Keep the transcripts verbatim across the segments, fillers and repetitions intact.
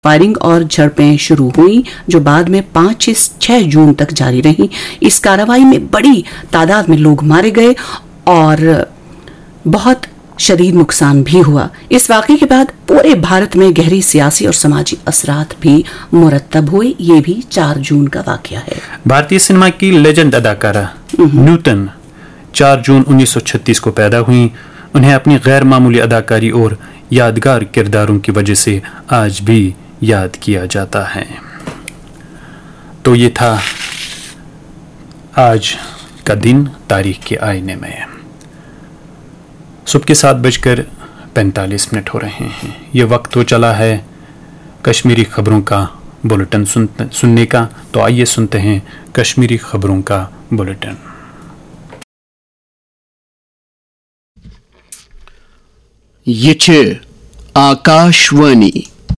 Firing और झड़पें शुरू हुई जो बाद में पाँच से छह जून तक जारी रहीं। इस कार्रवाई में बड़ी तादाद में लोग मारे गए और बहुत शदीद नुकसान भी हुआ। इस वाक़े के बाद पूरे भारत में गहरी सियासी और समाजी असरात भी मुरतब हुए। ये भी चार जून का वाक़या है। भारतीय सिनेमा की लेजेंड अदाकारा न्यूटन चार जून उन्नीस सौ छत्तीस को पैदा हुई। उन्हें अपनी गैर मामूली अदाकारी और यादगार किरदारों की वजह से आज भी याद किया जाता है। तो ये था आज का दिन तारीख के आईने में। सुबह के सात बजकर पैंतालीस मिनट हो रहे हैं। ये वक्त हो चला है कश्मीरी खबरों का बुलेटिन सुन, सुनने का। तो आइए सुनते हैं कश्मीरी खबरों का बुलेटिन। ये छे आकाशवाणी।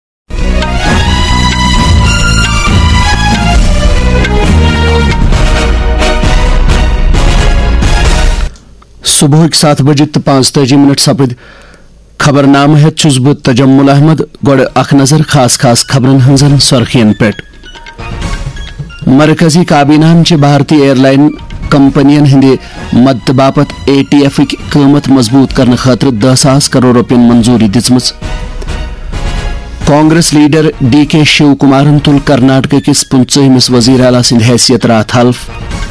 सुबह सात बजे तो पांच तजी मिनट सपद खबरनामा है छुस बह तजम्मुल अहमद। गोड़ अख नजर खास खास खबरन हंजन सुर्खियन पेट। मरकजी काबीनान च भारतीय एयरलाइन कंपनियन हिंदे मद बापत ए टी एफ की कीमत मजबूत करने खातिर दस सास करोड़ रुपयन मंजूरी दिजमच। कांग्रेस लीडर डी के शिव कुमारन तुल कर्नाटक किस पंचमिस वजीर आला सिंध हैसियत रात हल्फ।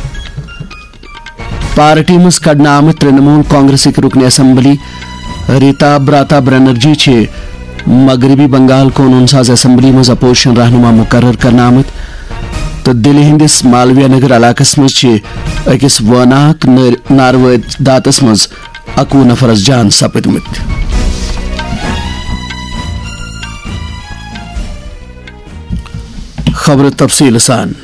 पार्टी मज कड़ना आमत तृणमूल कांग्रेस रुकन असम्बली रीता ब्राता बनर्जी छे मगरबी बंगाल कौन साज असम्बली मज अपोजिशन रहनुमा मुकर्रर करना आमत। तो दिल्ली हिंदिस मालविया नगर इलाकस मज छे अकिस वनाक नारवद दातस मज अकू नफरस जान सपदमत। खबर तफसील सान।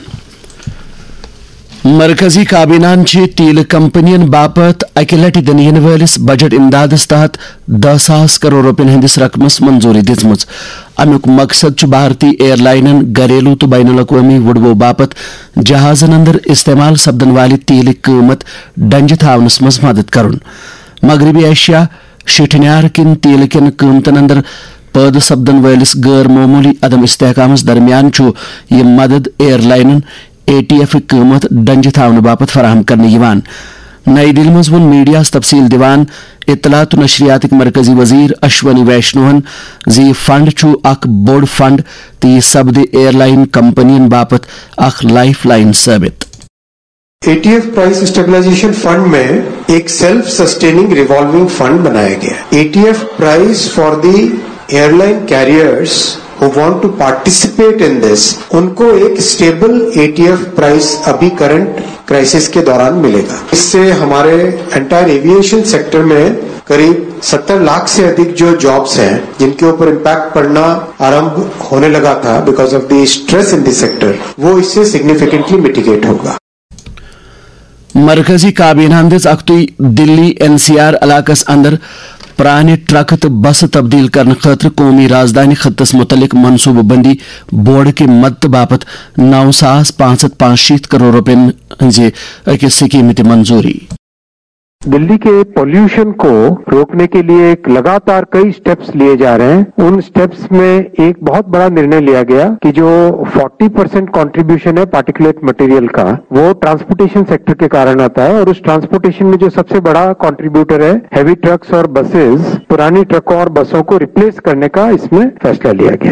मरकजी काबीनान च तेल कंपनियन बापत अकि लटि दिन इन वलिस बजट इमदादस तहत दह सास करोड़ रुपयन हंदिस रकमस मंजूरी दिजमच। अमुक मकसद च भारतीय एयरलाइनन घरेलू तो बैनुल अक़वामी वुडवो बापत जहाजन अंदर इस्तेमाल सपदन वाली तेल कीमत डंज थावनस मज मदद करुन। मगरबी एशिया शिठन्यार किन तेल किन कीमतन अंदर पैद सपदन वलिस गैर मामूली अदम इस्तेहकामस दरमियान छु ये मदद एयरलाइनन ए टी एफ कीमत डंज थावन बापत फराहम करने यवान। नई दिल्ली मज वोन मीडिया तफसील दिवान इतलात नशरियात मरकजी वजीर अश्वनी वैष्णोहन जी फंड छु अख बोर्ड फंड ती सब्द एयरलाइन कंपनियन बापत अख लाइफ लाइन साबित। A T F price stabilization fund में एक सेल्फ सस्टेनिंग रिवॉल्विंग फंड बनाया गया। A T F price for the airline carriers who want to participate in this, उनको एक stable A T F price अभी current crisis के दौरान मिलेगा। इससे हमारे एंटायर एविएशन सेक्टर में करीब सत्तर लाख से अधिक जो जॉब्स हैं जिनके ऊपर इम्पैक्ट पड़ना आरंभ होने लगा था because of the stress in the sector, वो इससे सिग्निफिकेंटली मिटिगेट होगा। मरकजी काबीना अख्तुई दिल्ली एन सी आर इलाकस अंदर प्राने ट्रक तो बस तब्दील करने खातिर कौमी राजधानी खत्तस मुतलिक मनसूबबंदी बोर्ड के मद बापत नौ सास पांच पांच शीत करोड़ रुपयन हंजे अकिस स्कीम मंजूरी। दिल्ली के पोल्यूशन को रोकने के लिए एक लगातार कई स्टेप्स लिए जा रहे हैं। उन स्टेप्स में एक बहुत बड़ा निर्णय लिया गया कि जो चालीस परसेंट कंट्रीब्यूशन है पार्टिकुलेट मटेरियल का, वो ट्रांसपोर्टेशन सेक्टर के कारण आता है और उस ट्रांसपोर्टेशन में जो सबसे बड़ा कंट्रीब्यूटर है हैवी ट्रक्स और बसेस, पुरानी ट्रकों और बसों को रिप्लेस करने का इसमें फैसला लिया गया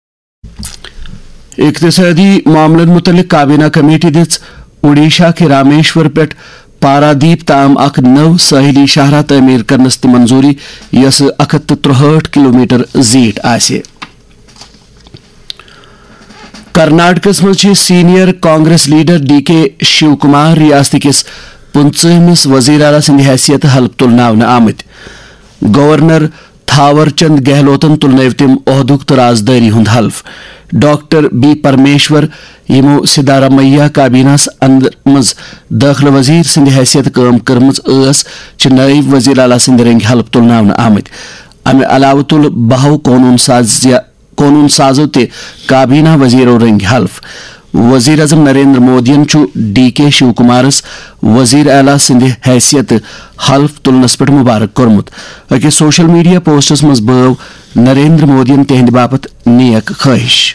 है। इक्तिसादी मामलन मुतलिक काबीना कमेटी दिस उड़ीसा के रामेश्वर पेट पारादीप ताम अख नव साहिली शहरा तमीर करनस ति मंजूरी यस अखत त्रुहठ किलोमीटर जीट आसे। कर्नाटकस मज सीनियर कांग्रेस लीडर डी के शिव कुमार रियासती किस पंचमिस वजीर आला सिंध हैसियत हल्फ तुलनावन आमत। गवर्नर थावर चंद गहलोतन तुलनव तिम ओहदुक तो राजदारी हुंद हल्फ। डॉक्टर बी परमेश्वर यमो सिद्धारमैया काबीनास अंदर मज दाखिल वजीर सिंध हैसियत काम करमज अस च नायब वजीर आला सिंध रंग हल्फ तुलनावन आमत। अमे अलाव तुल बहव कानून साजिया कानून साजो ते काबीना वजीरो रंग हल्फ। वजीर अजम नरेंद्र मोदियन छु डी के शिव कुमारस वजीर आला सिंध हैसियत हल्फ तुलनस पे मुबारक कोरमुत। अके सोशल मीडिया पोस्टस मज बव नरेंद्र मोदी तिहंद बापत नेक ख्वाहिश।